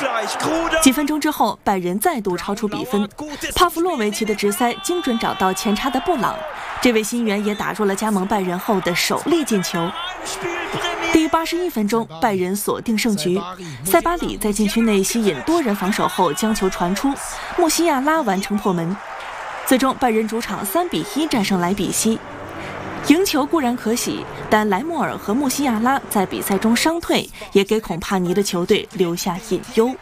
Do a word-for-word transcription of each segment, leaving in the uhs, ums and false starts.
几分钟之后，拜仁再度超出比分。帕夫洛维奇的直塞精准找到前插的布朗，这位新援也打入了加盟拜仁后的首粒进球。第八十一分钟，拜仁锁定胜局。塞巴里在禁区内吸引多人防守后将球传出，穆西亚拉完成破门。最终，拜仁主场三比一战胜莱比锡。赢球固然可喜，但莱莫尔和穆西亚拉在比赛中伤退，也给孔帕尼的球队留下隐忧。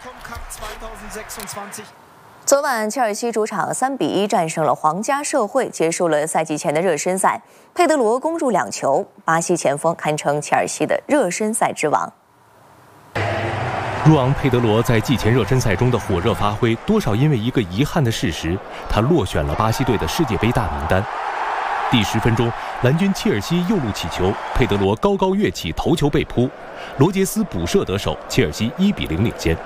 昨晚，切尔西主场三比一战胜了皇家社会，结束了赛季前的热身赛。佩德罗攻入两球，巴西前锋堪称切尔西的热身赛之王。 若昂·佩德罗在季前热身赛中的火热发挥，多少因为一个遗憾的事实，他落选了巴西队的世界杯大名单。第十分钟，蓝军切尔西右路起球，佩德罗高高跃起，头球被扑，罗杰斯补射得手，切尔西一比零领先。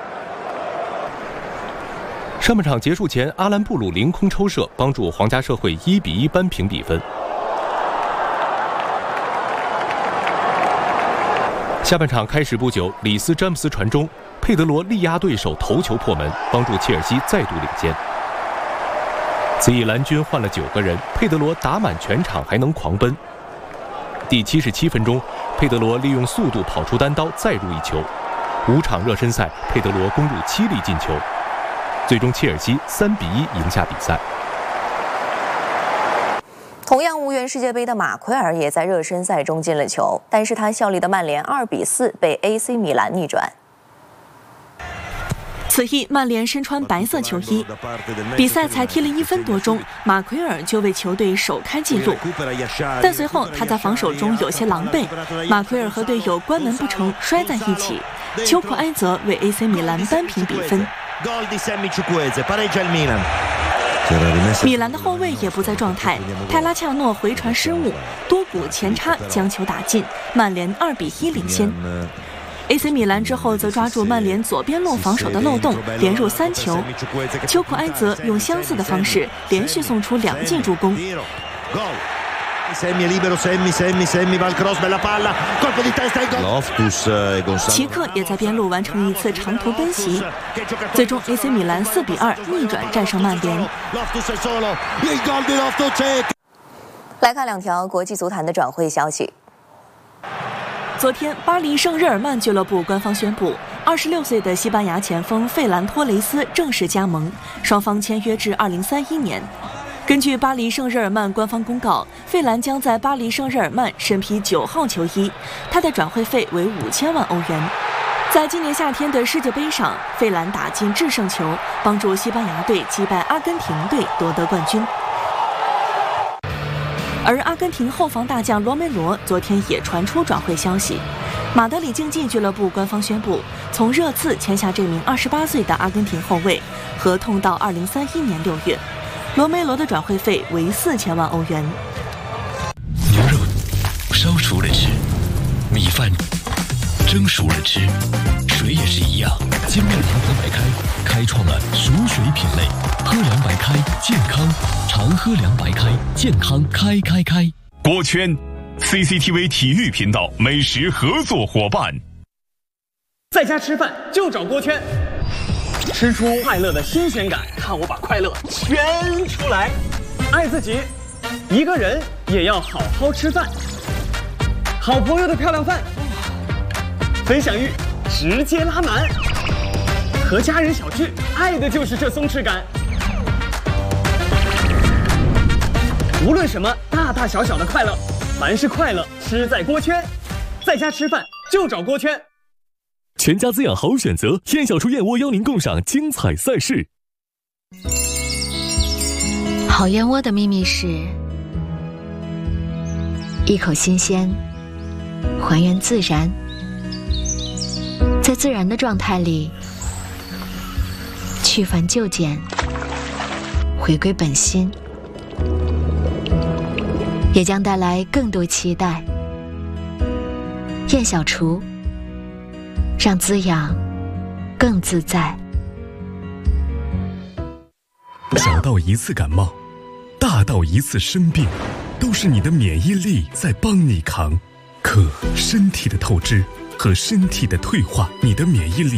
上半场结束前，阿兰布鲁凌空抽射，帮助皇家社会一比一扳平比分。下半场开始不久，里斯詹姆斯传中，佩德罗力压对手头球破门，帮助切尔西再度领先。此役蓝军换了九个人，佩德罗打满全场还能狂奔。第七十七分钟，佩德罗利用速度跑出单刀，再入一球。五场热身赛，佩德罗攻入七粒进球。最终，切尔西三比一赢下比赛。 同样无缘世界杯的马奎尔也在热身赛中进了球，但是他效力的曼联二比四被 A C 米兰逆转。 此役曼联身穿白色球衣，比赛才踢了一分多钟，马奎尔就为球队首开纪录。但随后他在防守中有些狼狈，马奎尔和队友关门不成，摔在一起。丘普埃泽为 A C 米兰扳平比分。米兰的后卫也不在状态，泰拉恰诺回传失误，多古前插将球打进，曼联二比一领先。A C 米兰之后则抓住曼联左边路防守的漏洞，连入三球。丘普埃泽用相似的方式连续送出两记助攻。齐克也在边路完成一次长途奔袭，最终 A C 米兰四比二逆转战胜曼联。 来看两条国际足坛的转会消息。 昨天，巴黎圣日耳曼俱乐部官方宣布，二十六岁的西班牙前锋费兰托雷斯正式加盟，双方签约至二零三一年。根据巴黎圣日耳曼官方公告，费兰将在巴黎圣日耳曼身披九号球衣，他的转会费为五千万欧元。在今年夏天的世界杯上，费兰打进制胜球，帮助西班牙队击败阿根廷队夺得冠军。而阿根廷后防大将罗梅罗昨天也传出转会消息，马德里竞技俱乐部官方宣布，从热刺签下这名二十八岁的阿根廷后卫，合同到二零三一年六月。罗梅罗的转会费为四千万欧元。 牛肉烧熟了吃，米饭蒸熟了吃，水也是一样。金麦堂和白开开创了熟水品类，喝凉白开健康，常喝凉白开健康，开开开。 锅圈 C C T V 体育频道美食合作伙伴。 在家吃饭就找锅圈，吃出快乐的新鲜感，看我把快乐圈出来。爱自己，一个人也要好好吃饭。好朋友的漂亮饭，分享欲直接拉满。和家人小聚，爱的就是这松弛感。无论什么大大小小的快乐，凡是快乐吃在锅圈。在家吃饭就找锅圈。 全家滋养好选择，燕小厨燕窝邀您共赏精彩赛事。 好燕窝的秘密是一口新鲜，还原自然，在自然的状态里去繁就简，回归本心，也将带来更多期待。燕小厨，让滋养更自在。 小到一次感冒，大到一次生病，都是你的免疫力在帮你扛。可身体的透支和身体的退化，你的免疫力